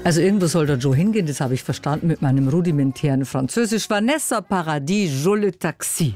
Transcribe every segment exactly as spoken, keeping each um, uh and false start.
Also irgendwo soll der Joe hingehen, das habe ich verstanden mit meinem rudimentären Französisch. Vanessa Paradis, Je le Taxi.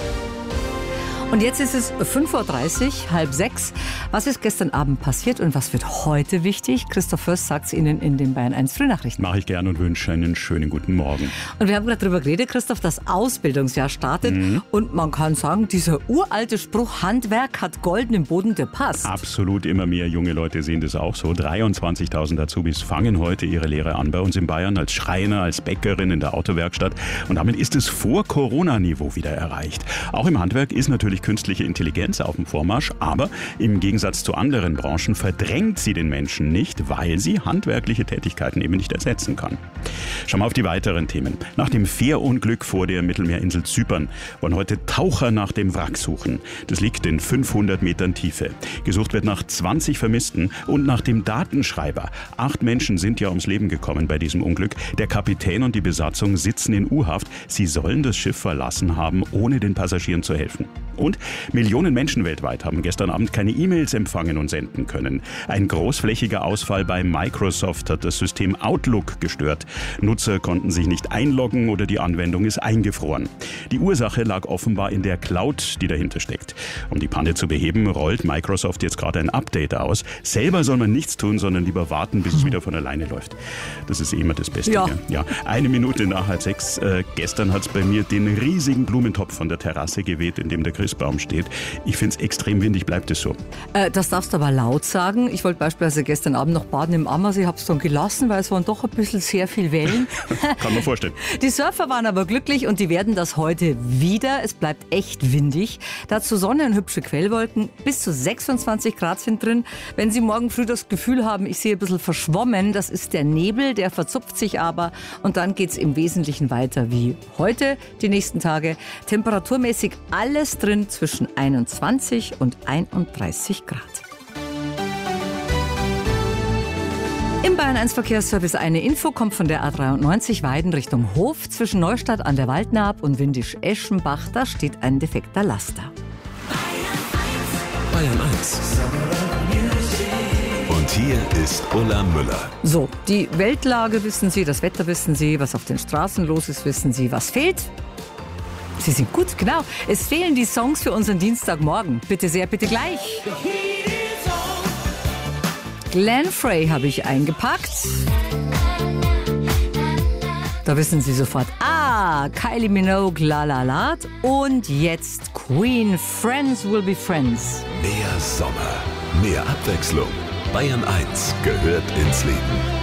Und jetzt ist es fünf Uhr dreißig, halb sechs. Was ist gestern Abend passiert und was wird heute wichtig? Christoph Fürst sagt es Ihnen in den Bayern eins Frühnachrichten. Mache ich gerne und wünsche einen schönen guten Morgen. Und wir haben gerade darüber geredet, Christoph, das Ausbildungsjahr startet. Mhm. Und man kann sagen, dieser uralte Spruch, Handwerk hat Golden im Boden, der passt. Absolut, immer mehr junge Leute sehen das auch so. dreiundzwanzigtausend Azubis fangen heute ihre Lehre an bei uns in Bayern als Schreiner, als Bäckerin in der Autowerkstatt. Und damit ist es vor Corona-Niveau wieder erreicht. Auch im Handwerk ist natürlich künstliche Intelligenz auf dem Vormarsch, aber im Gegensatz zu anderen Branchen verdrängt sie den Menschen nicht, weil sie handwerkliche Tätigkeiten eben nicht ersetzen kann. Schauen wir auf die weiteren Themen. Nach dem Fährunglück vor der Mittelmeerinsel Zypern wollen heute Taucher nach dem Wrack suchen. Das liegt in fünfhundert Metern Tiefe. Gesucht wird nach zwanzig Vermissten und nach dem Datenschreiber. Acht Menschen sind ja ums Leben gekommen bei diesem Unglück. Der Kapitän und die Besatzung sitzen in U-Haft. Sie sollen das Schiff verlassen haben, ohne den Passagieren zu helfen. Und Millionen Menschen weltweit haben gestern Abend keine E-Mails empfangen und senden können. Ein großflächiger Ausfall bei Microsoft hat das System Outlook gestört. Nutzer konnten sich nicht einloggen oder die Anwendung ist eingefroren. Die Ursache lag offenbar in der Cloud, die dahinter steckt. Um die Panne zu beheben, rollt Microsoft jetzt gerade ein Update aus. Selber soll man nichts tun, sondern lieber warten, bis es wieder von alleine läuft. Das ist immer das Beste. Ja. Ja. Eine Minute nach halb sechs. Äh, gestern hat es bei mir den riesigen Blumentopf von der Terrasse geweht, in dem der Christbaum steht. Ich finde es extrem windig, bleibt es so. Äh, das darfst du aber laut sagen. Ich wollte beispielsweise gestern Abend noch baden im Ammersee, habe es dann gelassen, weil es waren doch ein bisschen sehr viel Wellen. Kann man vorstellen. Die Surfer waren aber glücklich und die werden das heute wieder. Es bleibt echt windig. Dazu Sonne und hübsche Quellwolken. Bis zu sechsundzwanzig Grad sind drin. Wenn Sie morgen früh das Gefühl haben, ich sehe ein bisschen verschwommen, das ist der Nebel, der verzupft sich aber. Und dann geht es im Wesentlichen weiter wie heute, die nächsten Tage. Temperaturmäßig alles drin zwischen einundzwanzig und einunddreißig Grad. Im Bayern eins Verkehrsservice eine Info kommt von der A dreiundneunzig Weiden Richtung Hof. Zwischen Neustadt an der Waldnaab und Windisch-Eschenbach, da steht ein defekter Laster. Bayern eins. Und hier ist Ulla Müller. So, die Weltlage wissen Sie, das Wetter wissen Sie, was auf den Straßen los ist, wissen Sie, was fehlt. Sie sind gut, genau. Es fehlen die Songs für unseren Dienstagmorgen. Bitte sehr, bitte gleich. Glenn Frey habe ich eingepackt. Da wissen Sie sofort, ah, Kylie Minogue, La La La. Und jetzt Queen, Friends Will Be Friends. Mehr Sommer, mehr Abwechslung. Bayern eins gehört ins Leben.